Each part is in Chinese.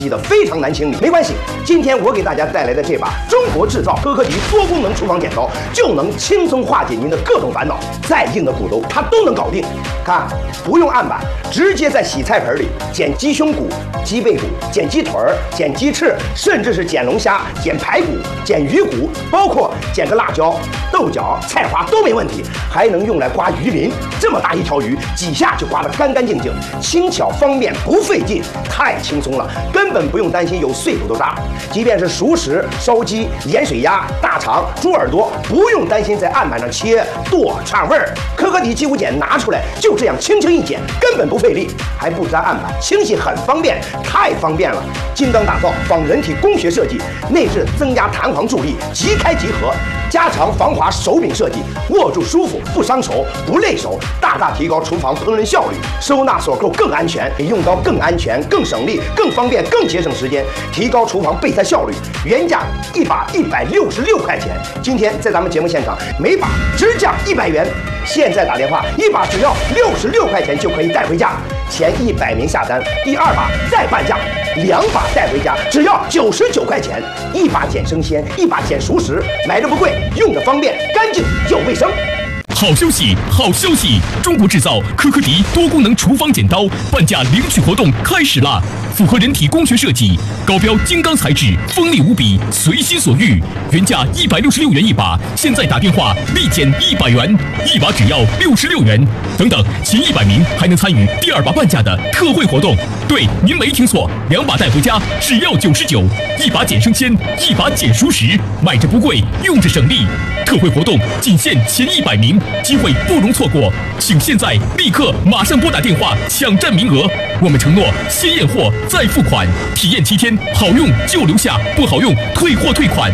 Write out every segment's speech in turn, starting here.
的非常难清理，没关系，今天我给大家带来的这把中国制造科科迪多功能厨房剪刀，就能轻松化解您的各种烦恼，再硬的骨头它都能搞定。看，不用案板，直接在洗菜盆里剪鸡胸骨、鸡背骨、剪鸡腿儿、剪鸡翅，甚至是剪龙虾、剪排骨、剪鱼骨，包括剪个辣椒、豆角、菜花都没问题，还能用来刮鱼鳞。这么大一条鱼，几下就刮得干干净净，轻巧方便，不费劲，太轻松了，根本不用担心有碎骨头渣。即便是熟食、烧鸡、盐水鸭、大肠、猪耳朵，不用担心在案板上切剁串味儿。科科迪鸡骨剪拿出来，就这样轻轻一剪，根本不费力，还不粘案板，清洗很方便，太方便了。精钢打造，仿人体工学设计，内置增压弹簧助力，即开即合，加长防滑手柄设计，握住舒服，不伤手，不累手，大大提高厨房烹饪效率。收纳锁扣更安全，比用刀更安全、更省力、更方便、更节省时间，提高厨房备菜效率。原价一把166块钱，今天在咱们节目现场，每把直降100元。现在打电话，一把只要66块钱就可以带回家。前100名下单，第二把再半价，2把带回家只要99块钱。一把剪生鲜，一把剪熟食，买的不贵，用的方便，干净又卫生。 好消息，好消息！中国制造科科迪多功能厨房剪刀半价领取活动开始啦！符合人体工学设计，高标精钢材质，锋利无比，随心所欲。原价166元一把，现在打电话立减100元，一把只要66元。等等，前100名还能参与第二把半价的特惠活动。对，您没听错，2把带回家只要99，一把剪生鲜，一把剪熟食，买着不贵，用着省力。特惠活动仅限前100名。机会不容错过，请现在立刻马上拨打电话抢占名额。我们承诺先验货再付款，体验7天，好用就留下，不好用退货退款。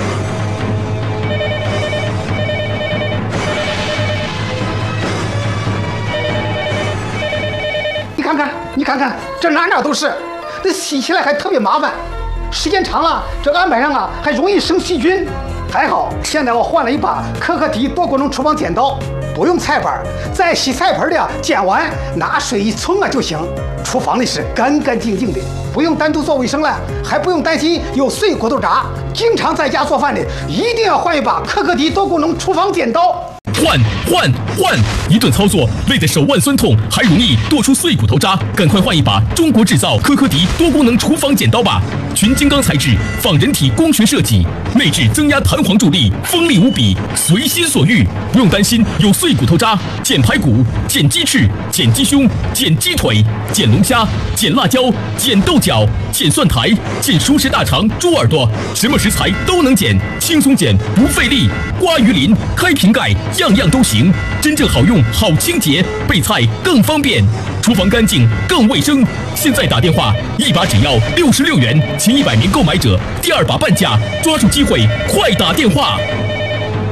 你看看，这哪都是，这洗起来还特别麻烦，时间长了，这案板上啊还容易生细菌。还好，现在我换了一把科科迪多功能厨房剪刀，不用菜板，在洗菜盆里剪完，拿水一冲就行。厨房里是干干净净的，不用单独做卫生了，还不用担心有碎骨头渣。经常在家做饭的，一定要换一把科科迪多功能厨房剪刀。换！一顿操作累得手腕酸痛，还容易剁出碎骨头渣，赶快换一把中国制造科科迪多功能厨房剪刀吧！全精钢材质，仿人体工学设计，内置增压弹簧助力，锋利无比，随心所欲，不用担心有碎骨头渣。剪排骨、剪鸡翅、剪鸡胸、剪鸡腿、剪龙虾、剪辣椒、剪豆角、剪蒜苔、剪熟食大肠、猪耳朵，什么食材都能剪，轻松剪不费力。刮鱼鳞、开瓶盖，样样都行，真正好用、好清洁，备菜更方便，厨房干净更卫生。现在打电话，一把只要66元，前100名购买者第二把半价，抓住机会，快打电话！